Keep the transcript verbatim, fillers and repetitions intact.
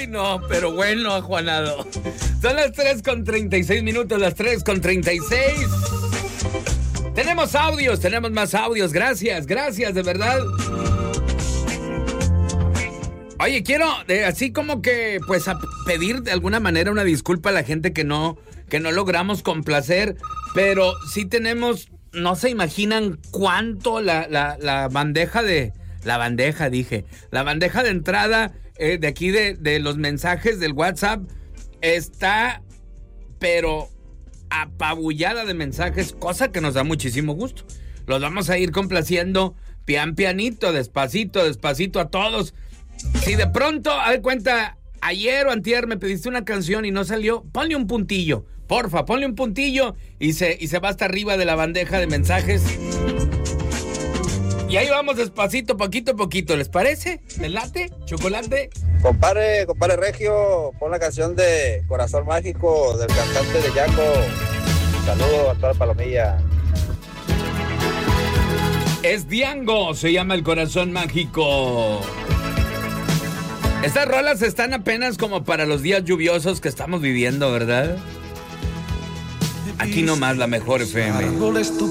Ay, no, pero bueno, Juanado. Son las tres con treinta y seis minutos, las tres con treinta y seis. Tenemos audios, tenemos más audios. Gracias, gracias, de verdad. Oye, quiero, eh, así como que, pues, a pedir de alguna manera una disculpa a la gente que no, que no logramos complacer, pero sí tenemos, no se imaginan cuánto la, la, la bandeja de, la bandeja, dije, la bandeja de entrada eh, de aquí de, de los mensajes del WhatsApp está, pero apabullada de mensajes, cosa que nos da muchísimo gusto. Los vamos a ir complaciendo pian pianito, despacito, despacito a todos. Si de pronto, a ver, cuenta, ayer o antier me pediste una canción y no salió, ponle un puntillo, porfa, ponle un puntillo y se, y se va hasta arriba de la bandeja de mensajes. Y ahí vamos despacito, poquito a poquito, ¿les parece? ¿Les late? ¿Chocolate? Compadre, compadre Regio, pon la canción de Corazón Mágico del cantante de Django. Saludos a toda la palomilla. Es Django, se llama El Corazón Mágico. Estas rolas están apenas como para los días lluviosos que estamos viviendo, ¿verdad? Aquí nomás la mejor F M.